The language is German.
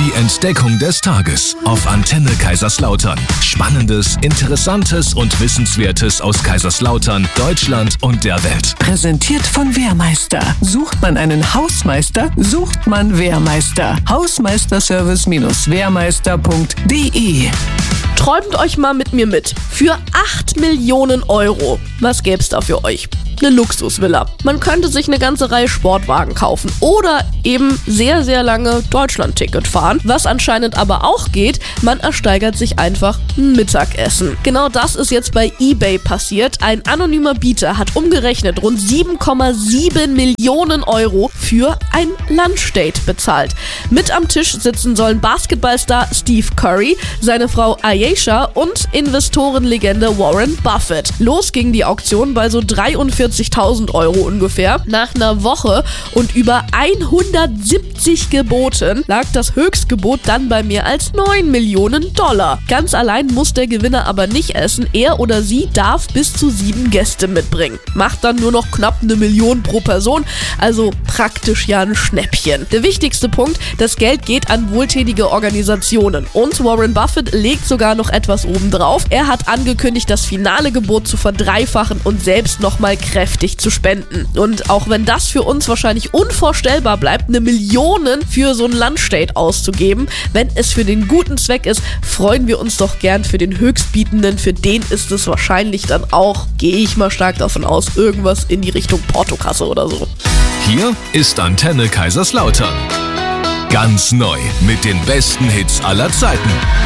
Die Entdeckung des Tages auf Antenne Kaiserslautern. Spannendes, Interessantes und Wissenswertes aus Kaiserslautern, Deutschland und der Welt. Präsentiert von Wehrmeister. Sucht man einen Hausmeister, sucht man Wehrmeister. Hausmeisterservice-wehrmeister.de. Träumt euch mal mit mir mit. Für 8 Millionen Euro. Was gäb's da für euch? Eine Luxusvilla. Man könnte sich eine ganze Reihe Sportwagen kaufen oder eben sehr, sehr lange Deutschland-Ticket fahren. Was anscheinend aber auch geht, man ersteigert sich einfach ein Mittagessen. Genau das ist jetzt bei eBay passiert. Ein anonymer Bieter hat umgerechnet rund 7,7 Millionen Euro für ein Lunchdate bezahlt. Mit am Tisch sitzen sollen Basketballstar Steve Curry, seine Frau Ayesha und Investorenlegende Warren Buffett. Los ging die Auktion bei so 43.000 Euro ungefähr. Nach einer Woche und über 170 Geboten lag das Höchstgebot dann bei mehr als 9 Millionen Dollar. Ganz allein muss der Gewinner aber nicht essen. Er oder sie darf bis zu 7 Gäste mitbringen. Macht dann nur noch knapp 1 Million pro Person, also praktisch ja ein Schnäppchen. Der wichtigste Punkt, das Geld geht an wohltätige Organisationen. Und Warren Buffett legt sogar noch etwas obendrauf. Er hat angekündigt, das finale Gebot zu verdreifachen und selbst nochmal kräftig zu spenden. Und auch wenn das für uns wahrscheinlich unvorstellbar bleibt, 1 Million für so ein Lunchdate auszugeben, wenn es für den guten Zweck ist, freuen wir uns doch gern für den Höchstbietenden. Für den ist es wahrscheinlich dann auch, gehe ich mal stark davon aus, irgendwas in die Richtung Portokasse oder so. Hier ist Antenne Kaiserslautern. Ganz neu mit den besten Hits aller Zeiten.